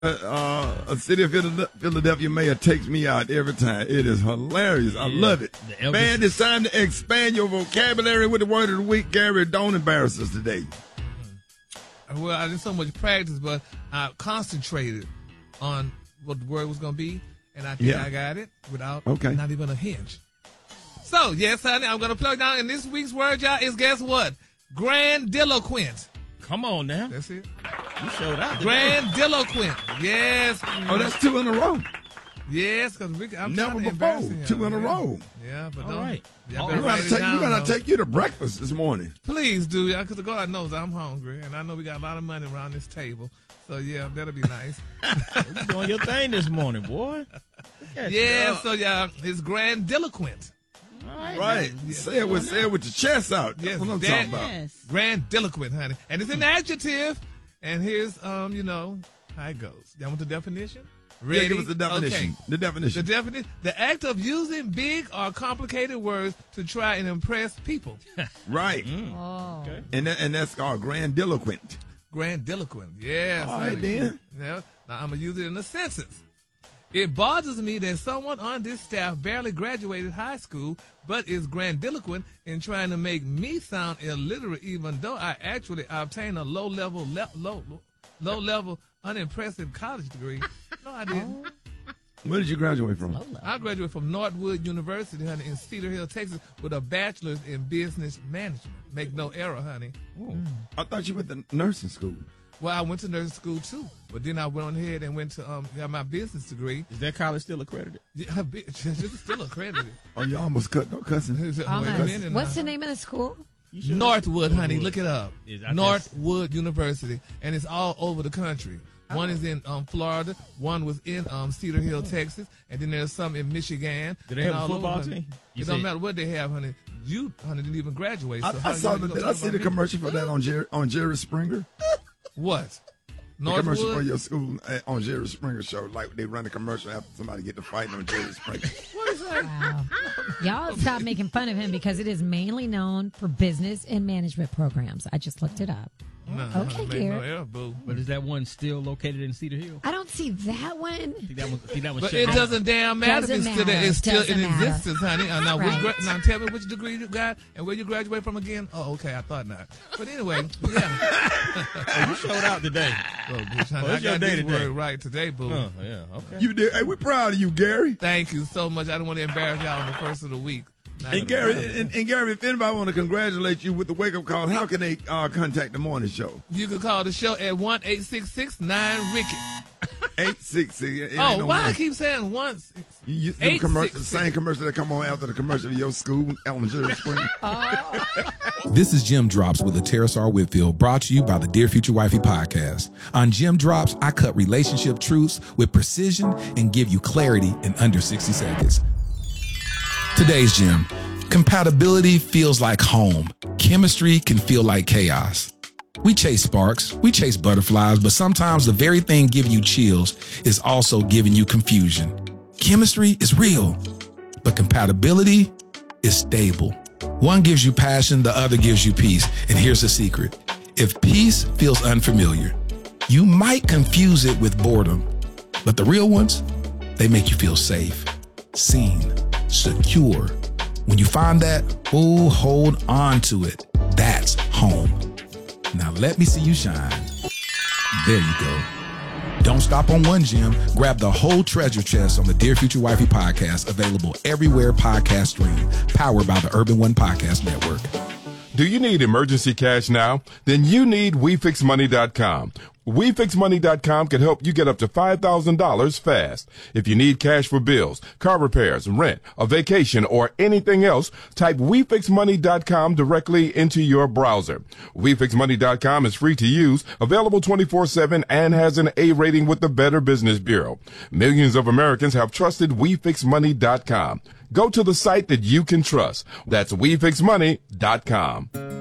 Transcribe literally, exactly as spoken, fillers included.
Uh, a city of Philadelphia mayor takes me out every time. It is hilarious. I yeah, love it. Man, it's time to expand your vocabulary with the word of the week. Gary, don't embarrass us today. Well, I did so much practice, but I concentrated on what the word was going to be, and I think yeah. I got it without okay. not even a hinge. So, yes, honey, I'm going to plug down. And this week's word, y'all, is guess what? Grandiloquent. Come on now. That's it. You showed out. Grandiloquent. Yes. Oh, that's two in a row. Yes, because I'm never trying to before. Him. Two in a yeah. row. Yeah, but all don't. Right. Y'all we're going to take, down, take you to breakfast this morning. Please do, y'all, because God knows I'm hungry, and I know we got a lot of money around this table. So, yeah, that'll be nice. You doing your thing this morning, boy. Yeah, so, y'all, it's grandiloquent. All right. Right. Yeah. Say it with say it with your chest out. That's yes, what I'm that, talking about. Yes. Grandiloquent, honey. And it's an adjective. And here's um, you know, how it goes. Y'all want the definition? Ready? Yeah, give us the definition. Okay. The definition. The definition. The act of using big or complicated words to try and impress people. Right. Mm. Oh. Okay. And that, and that's called grandiloquent. Grandiloquent. Yes. All right, then. Yeah. Now I'm gonna use it in a sentence. It bothers me that someone on this staff barely graduated high school, but is grandiloquent in trying to make me sound illiterate, even though I actually obtained a low-level, le- low, low-level, unimpressive college degree. No, I didn't. Where did you graduate from? I graduated from Northwood University, honey, in Cedar Hill, Texas, with a bachelor's in business management. Make no error, honey. Mm. I thought you went to nursing school. Well, I went to nursing school, too. But then I went on ahead and went to um, got my business degree. Is that college still accredited? Yeah, it's still accredited. Oh, you almost cut. No cussing. Almost. What's the name of the school? Northwood, honey. Look it up. Northwood University. And it's all over the country. Oh. One is in um, Florida. One was in um, Cedar Hill, Texas. And then there's some in Michigan. Do they have a football over, team? You it don't matter what they have, honey. You, honey, didn't even graduate. So I, I saw the, did I see the commercial for that on Jerry, on Jerry Springer? What? The commercial for your school uh, on Jerry Springer show, like they run a commercial after somebody get to fighting on Jerry Springer. What is that? Wow. Y'all stop making fun of him because it is mainly known for business and management programs. I just looked it up. No, okay, Garrett. No, boo. But is that one still located in Cedar Hill? I don't see that one. See that one, see that one but it doesn't damn matter. Doesn't it's matter. still, it's still doesn't in matter. existence, honey. Uh, now, right. which, now, tell me which degree you got and where you graduate from again. Oh, okay, I thought not. But anyway, yeah. Oh, you showed out today. Oh, bitch, honey, Oh, I it's your got day this today. word right today, boo. Oh, yeah, okay. You did. Hey, we're proud of you, Gary. Thank you so much. I don't want to embarrass y'all on the first of the week. Not And Gary, and, and Gary, if anybody want to congratulate you with the wake up call, how can they uh, contact the morning show? You can call the show at one eight six six nine Ricky. Eight six six. Oh, no why one. I keep saying once? You use the, commercial, the same commercial that come on after the commercial of your school, Ellen Jerry Springer. Oh. This is Jim Drops with Lateris R. Whitfield, brought to you by the Dear Future Wifey podcast. On Jim Drops, I cut relationship truths with precision and give you clarity in under sixty seconds. Today's gem: compatibility feels like home. Chemistry can feel like chaos. We chase sparks, we chase butterflies, but sometimes the very thing giving you chills is also giving you confusion. Chemistry is real, but compatibility is stable. One gives you passion, the other gives you peace. And here's the secret: if peace feels unfamiliar, you might confuse it with boredom. But the real ones, they make you feel safe, seen, secure. When you find that, oh, hold on to it. That's home. Now let me see you shine. There you go. Don't stop on one gem. Grab the whole treasure chest on the Dear Future Wifey podcast, available everywhere podcasts stream, powered by the Urban One Podcast Network. Do you need emergency cash now? Then you need we fix money dot com. we fix money dot com can help you get up to five thousand dollars fast. If you need cash for bills, car repairs, rent, a vacation, or anything else, type we fix money dot com directly into your browser. we fix money dot com is free to use, available twenty-four seven, and has an A rating with the Better Business Bureau. Millions of Americans have trusted we fix money dot com. Go to the site that you can trust. That's we fix money dot com.